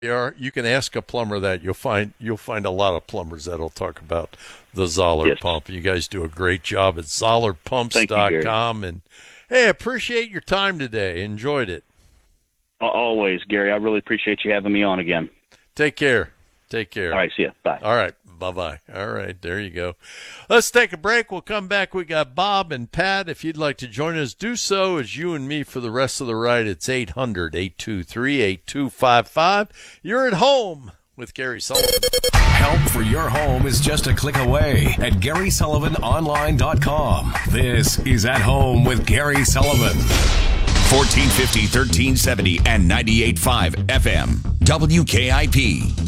You can ask a plumber that. You'll find a lot of plumbers that'll talk about the Zollard pump. You guys do a great job at ZollardPumps.com. And hey, appreciate your time today. Enjoyed it. Always, Gary. I really appreciate you having me on again. Take care. All right, see ya. Bye. All right. Bye-bye. All right, there you go. Let's take a break. We'll come back. We got Bob and Pat. If you'd like to join us, do so as you and me for the rest of the ride. It's 800-823-8255. You're at home with Gary Sullivan. Help for your home is just a click away at GarySullivanOnline.com. This is At Home with Gary Sullivan. 1450, 1370, and 98.5 FM. WKIP.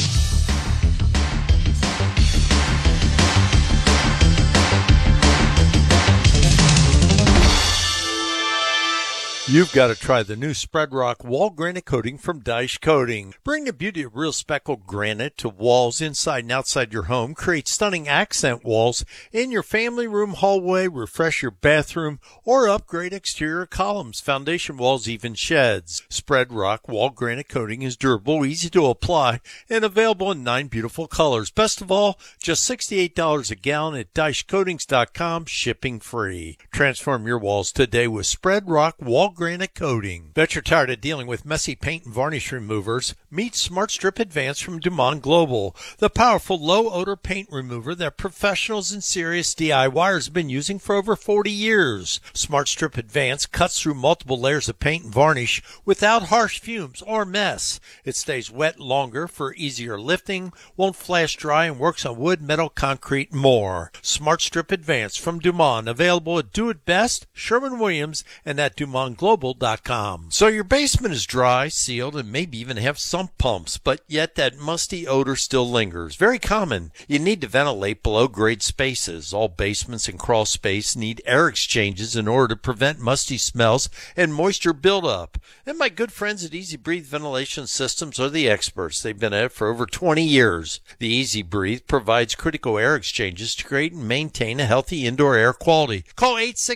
You've got to try the new Spread Rock wall granite coating from Daesh Coating. Bring the beauty of real speckled granite to walls inside and outside your home. Create stunning accent walls in your family room, hallway, refresh your bathroom, or upgrade exterior columns, foundation walls, even sheds. Spread Rock wall granite coating is durable, easy to apply, and available in 9 beautiful colors. Best of all, just $68 a gallon at DaeshCoatings.com, shipping free. Transform your walls today with Spread Rock wall granite coating. Bet you're tired of dealing with messy paint and varnish removers. Meet Smart Strip Advance from Dumont Global, the powerful low-odor paint remover that professionals and serious DIYers have been using for over 40 years. Smart Strip Advance cuts through multiple layers of paint and varnish without harsh fumes or mess. It stays wet longer for easier lifting, won't flash dry, and works on wood, metal, concrete, and more. Smart Strip Advance from Dumont, available at Do It Best, Sherwin-Williams, and at DumontGlobal.com. So your basement is dry, sealed, and maybe even have sump pumps, but yet that musty odor still lingers. Very common. You need to ventilate below-grade spaces. All basements and crawl space need air exchanges in order to prevent musty smells and moisture buildup. And my good friends at Easy Breathe Ventilation Systems are the experts. They've been at it for over 20 years. The Easy Breathe provides critical air exchanges to create and maintain a healthy indoor air quality. Call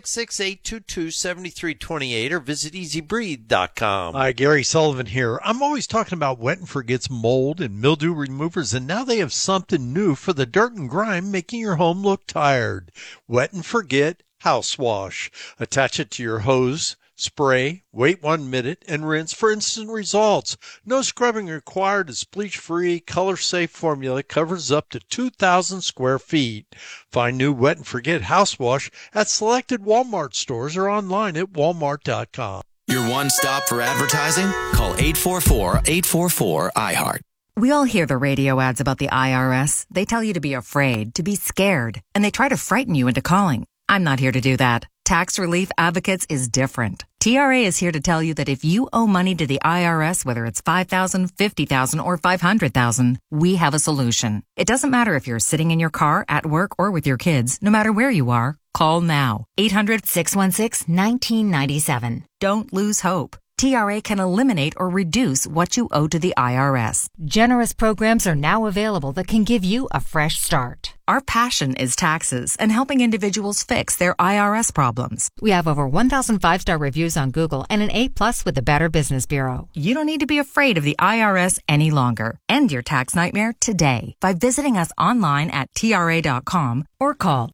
866-822-7328 or visit EasyBreathe.com. Hi, Gary Sullivan here. I'm always talking about Wet and Forget's mold and mildew removers, and now they have something new for the dirt and grime making your home look tired. Wet and Forget House Wash. Attach it to your hose, spray, wait 1 minute, and rinse for instant results. No scrubbing required. It's bleach-free, color-safe formula. Covers up to 2,000 square feet. Find new Wet and Forget House Wash at selected Walmart stores or online at walmart.com. Your one stop for advertising? Call 844-844-IHEART. We all hear the radio ads about the IRS. They tell you to be afraid, to be scared, and they try to frighten you into calling. I'm not here to do that. Tax Relief Advocates is different. TRA is here to tell you that if you owe money to the IRS, whether it's $5,000, $50,000, or $500,000, we have a solution. It doesn't matter if you're sitting in your car, at work, or with your kids. No matter where you are, call now. 800-616-1997. Don't lose hope. TRA can eliminate or reduce what you owe to the IRS. Generous programs are now available that can give you a fresh start. Our passion is taxes and helping individuals fix their IRS problems. We have over 1,000 5-star reviews on Google and an A+ with the Better Business Bureau. You don't need to be afraid of the IRS any longer. End your tax nightmare today by visiting us online at TRA.com or call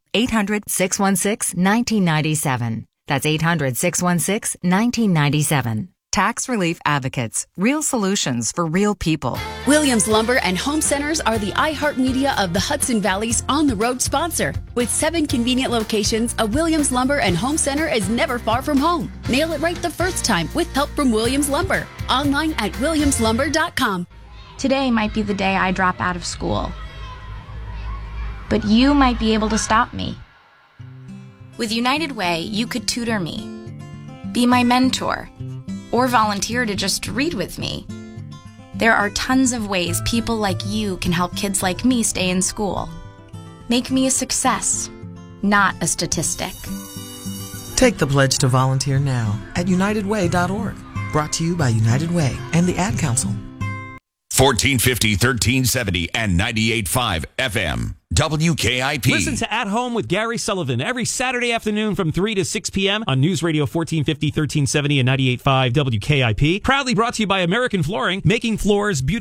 800-616-1997. That's 800-616-1997. Tax Relief Advocates. Real solutions for real people. Williams Lumber and Home Centers are the iHeartMedia of the Hudson Valley's on-the-road sponsor. With 7 convenient locations, a Williams Lumber and Home Center is never far from home. Nail it right the first time with help from Williams Lumber. Online at williamslumber.com. Today might be the day I drop out of school. But you might be able to stop me. With United Way, you could tutor me, be my mentor, or volunteer to just read with me. There are tons of ways people like you can help kids like me stay in school. Make me a success, not a statistic. Take the pledge to volunteer now at unitedway.org. Brought to you by United Way and the Ad Council. 1450, 1370, and 98.5 FM. WKIP. Listen to At Home with Gary Sullivan every Saturday afternoon from 3 to 6 p.m. on News Radio 1450, 1370, and 98.5 WKIP. Proudly brought to you by American Flooring, making floors beautiful.